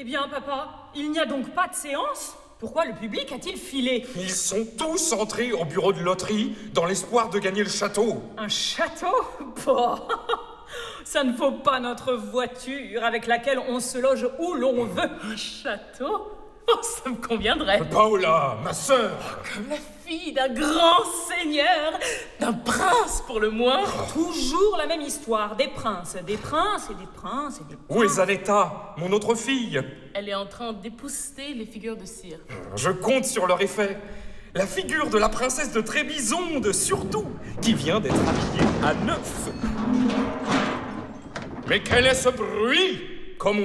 Eh bien, papa, il n'y a donc pas de séance? Pourquoi le public a-t-il filé? Ils sont tous entrés au bureau de loterie dans l'espoir de gagner le château. Un château? Bah, ça ne vaut pas notre voiture avec laquelle on se loge où l'on veut. Un château? Oh, ça me conviendrait. Paola, ma sœur. Comme la fille d'un grand seigneur, d'un prince pour le moins. Toujours la même histoire, des princes et des princes et des princes. Où est Zaletta, mon autre fille? Elle est en train d'épousseter les figures de cire. Je compte sur leur effet. La figure de la princesse de Trébizonde, surtout, qui vient d'être habillée à neuf. Mais quel est ce bruit?